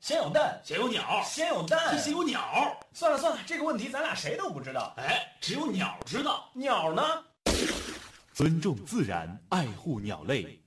先有蛋， 先有鸟， 先有蛋， 先有鸟。 算了算了，这个问题咱俩谁都不知道。 哎，只有鸟知道。 鸟呢？ 尊重自然，爱护鸟类。